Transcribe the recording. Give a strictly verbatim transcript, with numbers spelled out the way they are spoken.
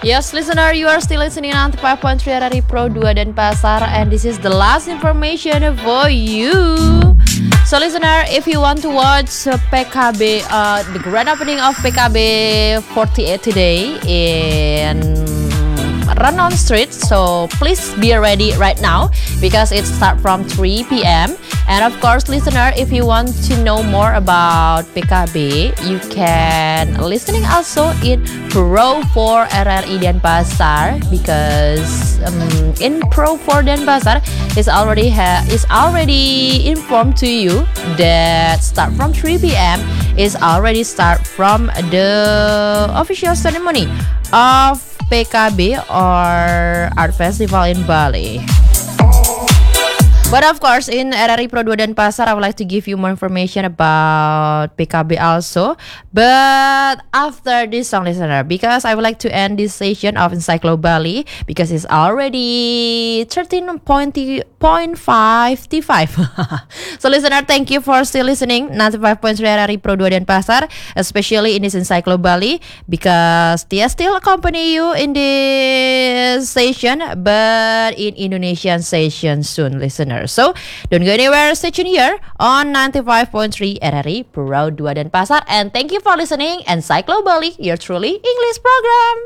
Yes, listener, you are still listening on ninety-five point three R R I Pro dua dan Pasar, and this is the last information for you. So, listener, if you want to watch uh, P K B, uh, the grand opening of P K B forty-eight today in Renon Street, so please be ready right now because it starts from three p.m. And of course, listener, if you want to know more about P K B, you can listening also in Pro four R R I Denpasar because um, in Pro four Denpasar is already ha- is already informed to you that start from three p.m. is already start from the official ceremony of P K B or Art Festival in Bali. But of course, in R R I Pro dua Denpasar, I would like to give you more information about P K B also. But after this song, listener, because I would like to end this session of Encyclo Bali because it's already thirteen point five five. So, listener, thank you for still listening ninety-five point three R R I Pro dua Denpasar, especially in this Encyclo Bali because they still accompany you in this session, but in Indonesian session soon, listener. So, don't go anywhere, stay tuned here on ninety-five point three R R I Pro dua Denpasar, and thank you for listening Encyclo Bali, your truly English program.